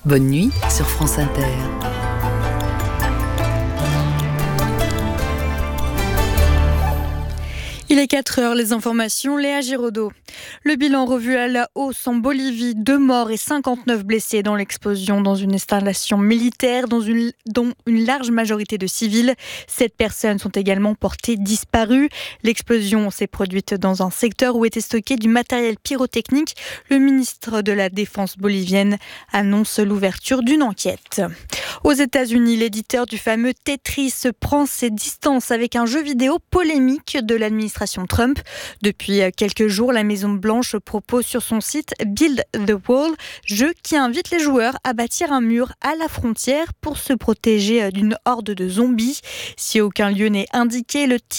Bonne nuit sur France Inter. Il est 4h, les informations, Léa Giraudot. Le bilan revu à la hausse en Bolivie, 2 morts et 59 blessés dans l'explosion dans une installation militaire dont une large majorité de civils. 7 personnes sont également portées disparues. L'explosion s'est produite dans un secteur où était stocké du matériel pyrotechnique. Le ministre de la Défense bolivienne annonce l'ouverture d'une enquête. Aux États-Unis, l'éditeur du fameux Tetris prend ses distances avec un jeu vidéo polémique de l'administration Trump. Depuis quelques jours, la Maison-Blanche propose sur son site Build the Wall, jeu qui invite les joueurs à bâtir un mur à la frontière pour se protéger d'une horde de zombies. Si aucun lieu n'est indiqué, le